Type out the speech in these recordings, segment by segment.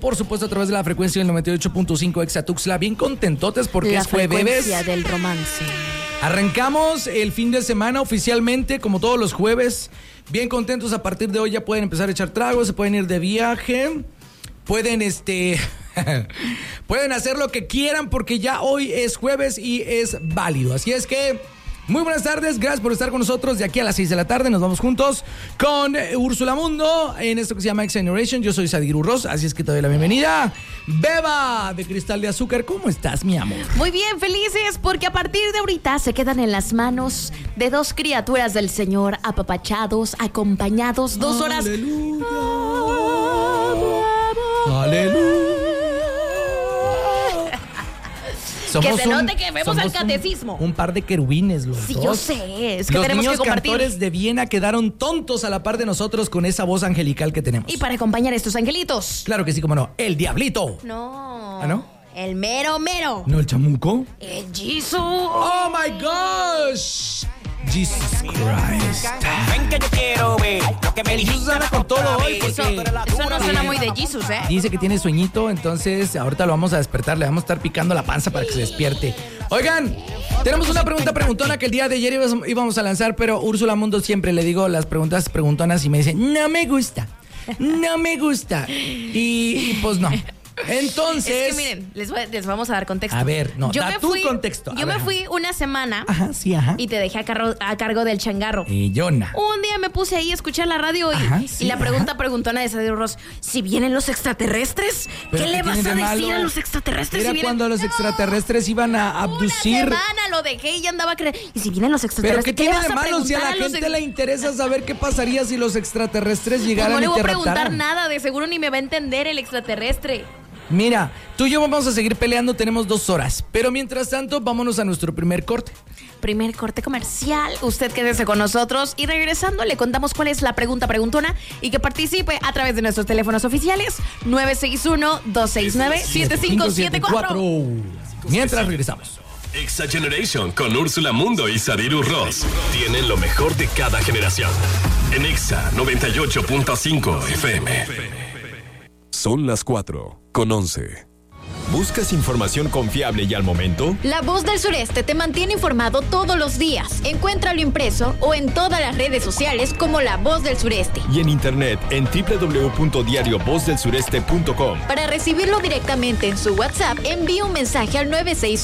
por supuesto a través de la frecuencia del 98.5 Exa Tuxtla. Bien contentotes porque la es jueves. frecuencia del romance. Arrancamos el fin de semana oficialmente, como todos los jueves. Bien contentos, a partir de hoy ya pueden empezar a echar tragos, se pueden ir de viaje, pueden pueden hacer lo que quieran porque ya hoy es jueves y es válido. Así es que, muy buenas tardes, gracias por estar con nosotros. De aquí a las 6 de la tarde nos vamos juntos con Úrsula Mundo en esto que se llama X Generation. Yo soy Sadir Urroz, así es que te doy la bienvenida. Beba de Cristal de Azúcar, ¿cómo estás, mi amor? Muy bien, felices porque a partir de ahorita se quedan en las manos de dos criaturas del Señor, apapachados, acompañados, 2 horas. Aleluya. Aleluya. Que se note que vemos al catecismo. Un par de querubines, los Sí, dos. yo sé, es que los tenemos niños que compartir. cantores de Viena quedaron tontos a la par de nosotros con esa voz angelical que tenemos. Y para acompañar a estos angelitos. Claro que sí, como no, el diablito. No. ¿Ah, no? El mero mero. ¿No el chamuco? El Jesús. ¡Oh, my gosh! Jesus Christ. Ven que yo quiero ver lo que me Jesús anda con todo hoy Eso porque no suena muy de Jesús, ¿eh? dice que tiene sueñito, entonces ahorita lo vamos a despertar, le vamos a estar picando la panza para que se despierte. Oigan, tenemos una pregunta preguntona que el día de ayer íbamos a lanzar, pero Úrsula Mundo siempre le digo las preguntas preguntonas y me dice, no me gusta, no me gusta. Y pues no. Entonces... Es que miren, les vamos a dar contexto. A ver, no, da tu contexto. Yo me fui una semana. Ajá, sí, ajá. Y te dejé a cargo del changarro. Y Yona. Un día me puse ahí a escuchar la radio y la pregunta preguntona de Sadir Ross, si vienen los extraterrestres, ¿qué le vas a decir a los extraterrestres? Era cuando los extraterrestres iban a abducir. Una semana lo dejé y ya andaba creyendo. ¿Y si vienen los Pero extraterrestres? ¿qué tiene de malo si a la gente le interesa saber qué pasaría si los extraterrestres llegaran no le y voy te a preguntar raptaran? nada, de seguro ni me va a entender el extraterrestre. Mira, tú y yo vamos a seguir peleando, tenemos 2 horas. Pero mientras tanto, vámonos a nuestro primer corte. Primer corte comercial. Usted quédese con nosotros y regresando le contamos cuál es la pregunta preguntona y que participe a través de nuestros teléfonos oficiales 961-269-7574. Mientras regresamos. Exa Generation con Úrsula Mundo y Sadir Urroz tienen lo mejor de cada generación. En Exa 98.5 FM. Son las 4:11. ¿Buscas información confiable y al momento? La Voz del Sureste te mantiene informado todos los días. Encuéntralo impreso o en todas las redes sociales como La Voz del Sureste. Y en internet en www.diariovozdelsureste.com. Para recibirlo directamente en su WhatsApp, envíe un mensaje al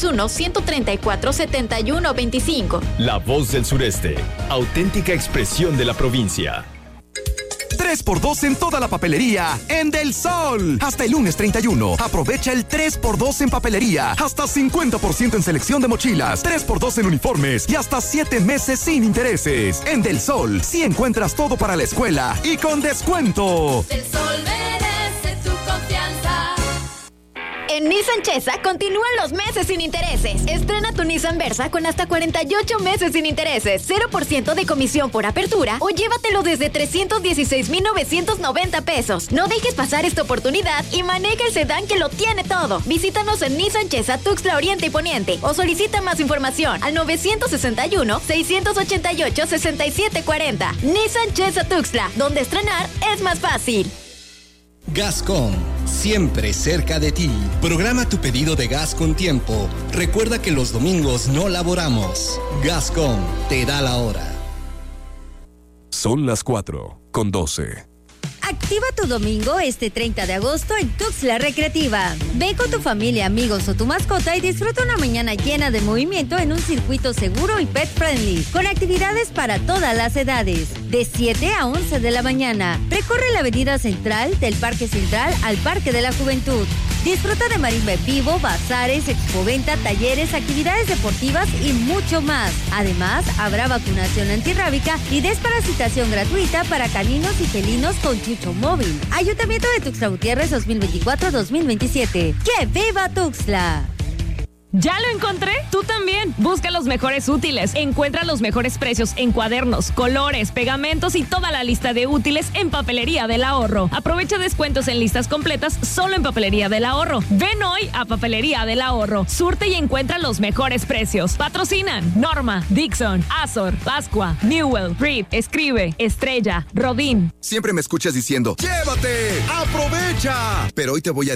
961-134-7125. La Voz del Sureste, auténtica expresión de la provincia. 3x2 en toda la papelería en Del Sol. Hasta el lunes 31. Aprovecha el 3x2 en papelería. Hasta 50% en selección de mochilas. 3x2 en uniformes y hasta 7 meses sin intereses. En Del Sol, sí encuentras todo para la escuela y con descuento. Del Sol merece tu confianza. En Nissan Chesa continúan los meses sin intereses. Estrena tu Nissan Versa con hasta 48 meses sin intereses, 0% de comisión por apertura o llévatelo desde 316,990 pesos. No dejes pasar esta oportunidad y maneja el sedán que lo tiene todo. Visítanos en Nissan Chesa Tuxtla Oriente y Poniente o solicita más información al 961-688-6740. Nissan Chesa Tuxtla, donde estrenar es más fácil. Gascom, siempre cerca de ti. Programa tu pedido de gas con tiempo. Recuerda que los domingos no laboramos. Gascom te da la hora. Son las 4:12. Activa tu domingo este 30 de agosto en Tuxtla Recreativa. Ve con tu familia, amigos o tu mascota y disfruta una mañana llena de movimiento en un circuito seguro y pet friendly, con actividades para todas las edades. De 7 a 11 de la mañana, recorre la avenida central del Parque Central al Parque de la Juventud. Disfruta de marimba en vivo, bazares, expoventa, talleres, actividades deportivas y mucho más. Además, habrá vacunación antirrábica y desparasitación gratuita para caninos y felinos con Chucho Móvil. Ayuntamiento de Tuxtla Gutiérrez 2024-2027. ¡Que viva Tuxtla! ¿Ya lo encontré? Tú también. Busca los mejores útiles. Encuentra los mejores precios en cuadernos, colores, pegamentos y toda la lista de útiles en Papelería del Ahorro. Aprovecha descuentos en listas completas solo en Papelería del Ahorro. Ven hoy a Papelería del Ahorro. Surte y encuentra los mejores precios. Patrocinan Norma, Dixon, Azor, Pascua, Newell, Reed, Escribe, Estrella, Rodín. Siempre me escuchas diciendo, ¡llévate! ¡Aprovecha! Pero hoy te voy a